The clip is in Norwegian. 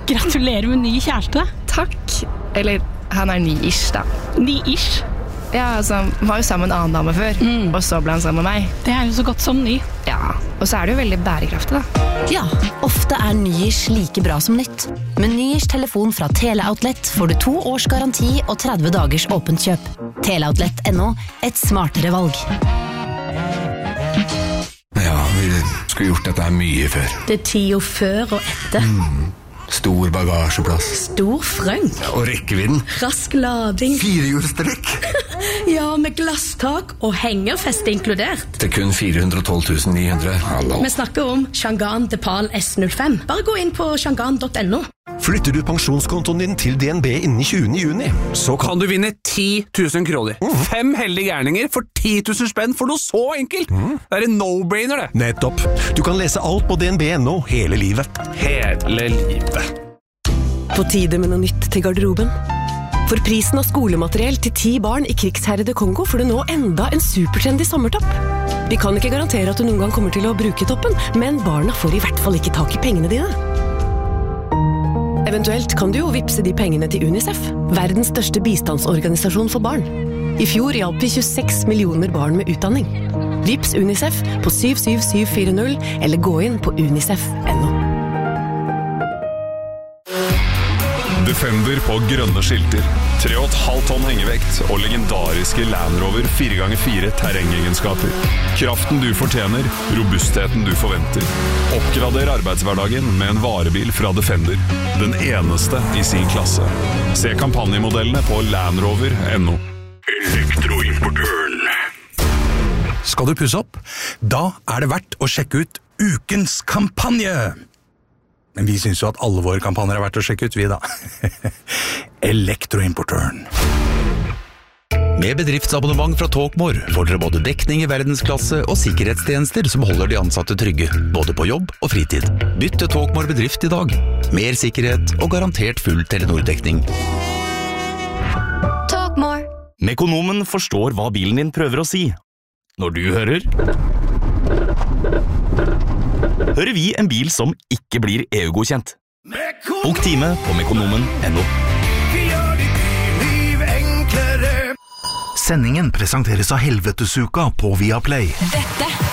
Gratulerer med ny kjæreste. Takk. Eller, han ny-ish da. Ny-ish? Ja, altså, han var jo sammen med en annen dame før, og så ble han sammen med meg. Det jo så godt som ny. Ja, og så det jo veldig bærekraftig da. Ja, ofte ny-ish like bra som nytt. Med ny-ish telefon fra Teleoutlet får du 2 års garanti og 30 dagers åpent kjøp. Teleoutlet.no, et smartere valg. Ja, vi skulle gjort dette her mye før. Det tida før og etter. Stor bagasjeplass. Stor frønk. Og rekkevidden. Rask lading. 4-hjulstrekk. Ja, med glasstak og hengerfeste inkludert. Til kun 412 900. Hallo. Vi snakker om Shangan Depal S05. Bare gå inn på shangan.no. Flytter du pensjonskontoen din til DNB innen 20. juni, så kan du vinne 10 000 kroner. 5 heldige gærninger for 10 000 spenn for noe så enkelt. Det en no-brainer, det. Nettopp. Du kan lese alt på DNB.no hele livet. Hele livet. På tide med noe nytt til garderoben. For prisen av skolemateriell til 10 barn i krigsherrede Kongo får du nå enda en supertrendy sommertopp. Vi kan ikke garantere at du noen gang kommer til å bruke toppen, men barna får i hvert fall ikke tak i pengene dine. Eventuelt kan du jo vipse de pengene til UNICEF, verdens største bistandsorganisasjon for barn. I fjor hjalp vi 26 millioner barn med utdanning. Vips UNICEF på 77740 eller gå inn på unicef.no. Defender på grønne skilter, 3,5 tonn hengevekt og legendariske Land Rover 4x4 terrengegenskaper. Kraften du fortjener, robustheten du forventer. Oppgrader arbeidshverdagen med en varebil fra Defender. Den eneste i sin klasse. Se kampanjemodellene på landrover.no. Elektroimportøren. Skal du pusse opp? Da det verdt å sjekke ut ukens kampanje. Men vi synes jo at alle våre kampanjer verdt å sjekke ut, vi da. Elektroimportøren. Med bedriftsabonnement fra Talkmore får dere både dekning i verdensklasse og sikkerhetstjenester som holder de ansatte trygge, både på jobb og fritid. Bytt til Talkmore bedrift i dag. Mer sikkerhet og garantert full Telenor-dekning. Talkmore. Mekonomen forstår hva bilen din prøver å si. Når du hører vi en bil som ikke blir EU-godkjent. Bok time på mekonomen.no. Sendingen presenteres av Helvetesuka på Viaplay. Dette